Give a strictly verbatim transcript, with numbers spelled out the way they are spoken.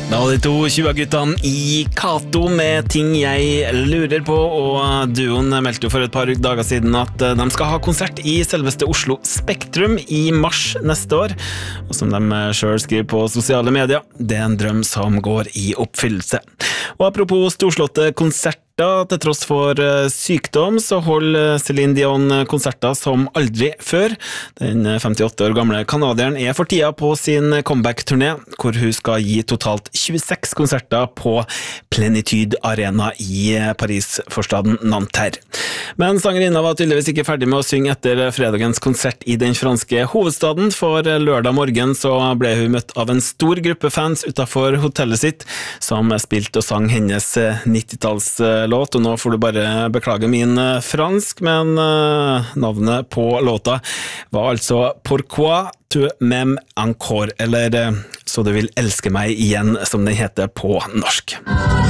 Da var de to tjue-guttene i Kato med ting jeg lurer på, og duoen meldte jo for et par dager siden at de skal ha konsert i selveste Oslo Spektrum i mars neste år, og som de selv skriver på sosiale medier, det er en drøm som går i oppfyllelse. Og apropos storslåtte konserter, til tross for sykdom, så holder Celine Dion konserter som aldri før. Den femtiåtte år gamle kanadieren er for tida på sin comeback-turné, hvor hun skal gi totalt tjueseks konserter på Plenitude Arena i Paris-forstaden Nanterre. Men sangerinna var tydeligvis ikke ferdig med å synge etter fredagens konsert i den franske hovedstaden, for lørdag morgen så ble hun møtt av en stor gruppe fans utenfor hotellet sitt, som spilte og sang hennes nittitalls låt, og nå får du bare beklage min fransk, men navnet på låta var altså Pourquoi tu m'aimes encore, eller Så du vil elske meg igjen, som den heter på norsk.